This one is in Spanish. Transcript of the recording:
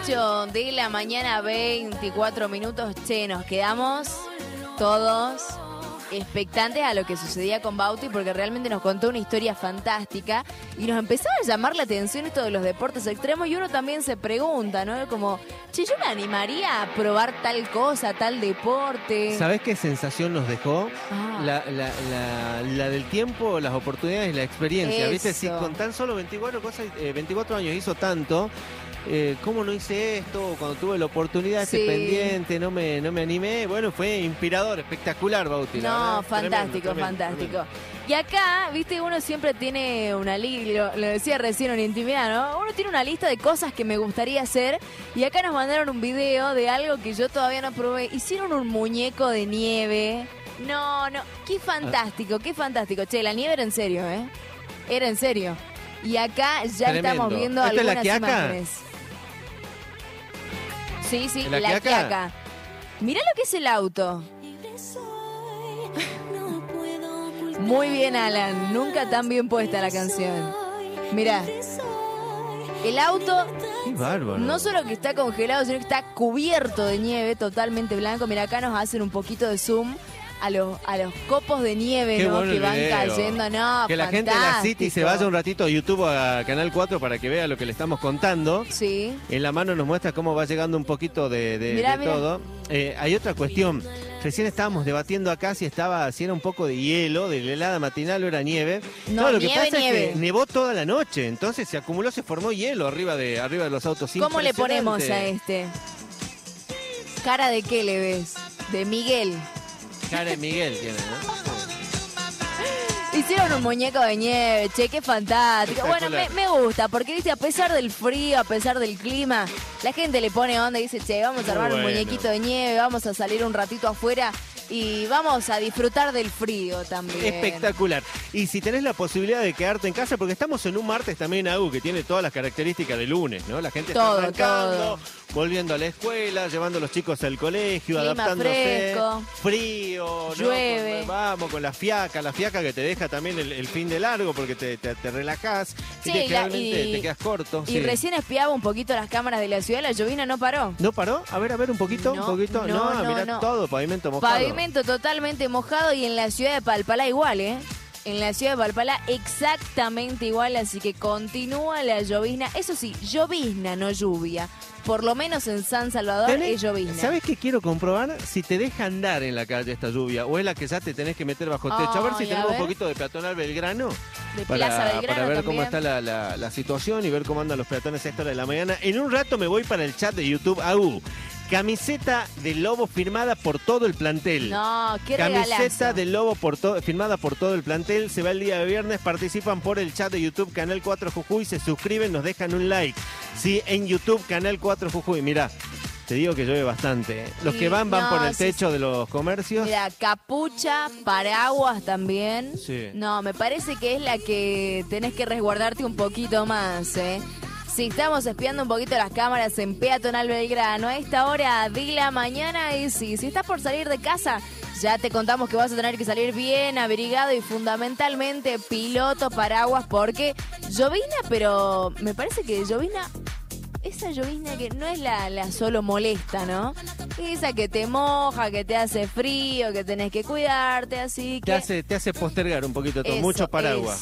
8 de la mañana, 24 minutos. Che, nos quedamos todos expectantes a lo que sucedía con Bauti, porque realmente nos contó una historia fantástica y nos empezaba a llamar la atención esto de los deportes extremos, y uno también se pregunta, ¿no? Como, che, yo me animaría a probar tal cosa, tal deporte. ¿Sabés qué sensación nos dejó? La del tiempo, las oportunidades, la experiencia. Eso. ¿Viste? Si con tan solo 24 años hizo tanto, ¿cómo no hice esto? Cuando tuve la oportunidad, Sí. pendiente, no me animé. Bueno, fue inspirador, espectacular, Bauti. No, fantástico, fantástico. Y acá, viste, uno siempre tiene una lista, lo decía recién en intimidad, ¿no? Uno tiene una lista de cosas que me gustaría hacer, y acá nos mandaron un video de algo que yo todavía no probé. Hicieron un muñeco de nieve. No, qué fantástico, qué fantástico. Che, la nieve era en serio, ¿eh? Era en serio. Y acá ya Tremendo. estamos viendo ¿Esta es la algunas Quiaca? imágenes. Sí, ¿La la Quiaca? Quiaca. Mirá lo que es el auto. Muy bien, Alan. Nunca tan bien puesta la canción. Mirá. El auto Qué bárbaro. no solo que está congelado, sino que está cubierto de nieve, totalmente blanco. Mira, acá nos hacen un poquito de zoom a los copos de nieve, Qué ¿no? bueno Que el van video. cayendo, no, Que la gente de la City se fantástico. vaya un ratito a YouTube, a Canal 4, para que vea lo que le estamos contando. Sí. En la mano nos muestra cómo va llegando un poquito de Mirá. todo. Hay otra cuestión. Recién estábamos debatiendo acá si era un poco de hielo, de la helada matinal o era nieve. No, Claro, lo que nieve, pasa nieve. es que nevó toda la noche, entonces se acumuló, se formó hielo arriba de los autos. ¿Cómo le ponemos a Impresionante. este? ¿Cara de qué le ves? De Miguel. Cara de Miguel tiene, ¿no? Hicieron un muñeco de nieve, che, qué fantástico. Bueno, Espectacular. me gusta, porque viste, a pesar del frío, a pesar del clima, la gente le pone onda y dice, che, vamos a armar Muy un bueno. muñequito de nieve, vamos a salir un ratito afuera y vamos a disfrutar del frío también. Espectacular. Y si tenés la posibilidad de quedarte en casa, porque estamos en un martes también, Agu, que tiene todas las características de lunes, ¿no? La gente Todo, está arrancando, todo. volviendo a la escuela, llevando a los chicos al colegio, Clima adaptándose. fresco. Frío, ¿no? Llueve. Vamos con la fiaca que te deja también el fin de largo porque te relajás. Sí, y generalmente te quedas corto. Y sí. recién espiaba un poquito las cámaras de la ciudad, la llovina no paró. ¿No paró? A ver, un poquito, No, un poquito. no, Mirá, no. todo, pavimento mojado. Pavimento totalmente mojado, y en la ciudad de Palpalá igual, ¿eh? En la ciudad de Palpalá exactamente igual, así que continúa la llovizna. Eso sí, llovizna, no lluvia. Por lo menos en San Salvador es llovizna. ¿Sabes qué quiero comprobar? Si te deja andar en la calle esta lluvia, o es la que ya te tenés que meter bajo techo. A ver si Ay, a tenemos ver. un poquito de peatonal Belgrano. De Plaza Belgrano para ver cómo también. está la situación y ver cómo andan los peatones a esta hora de la mañana. En un rato me voy para el chat de YouTube. Camiseta del Lobo firmada por todo el plantel. No, qué Camiseta regalazo. del Lobo firmada por todo el plantel. Se va el día de viernes. Participan por el chat de YouTube Canal 4 Jujuy. Se suscriben, nos dejan un like. Sí, en YouTube Canal 4 Jujuy. Mirá, te digo que llueve bastante. Los Sí, que van no, por el sí, techo de los comercios. Mira, capucha, paraguas también. Sí. No, me parece que es la que tenés que resguardarte un poquito más, ¿eh? Si estamos espiando un poquito las cámaras en Peatonal Belgrano a esta hora de la mañana, y si estás por salir de casa, ya te contamos que vas a tener que salir bien abrigado y fundamentalmente piloto, paraguas, porque llovizna, pero me parece que llovizna, esa llovizna que no es la solo molesta, ¿no? Esa que te moja, que te hace frío, que tenés que cuidarte, así que... Te hace postergar un poquito todo. Eso, Mucho paraguas.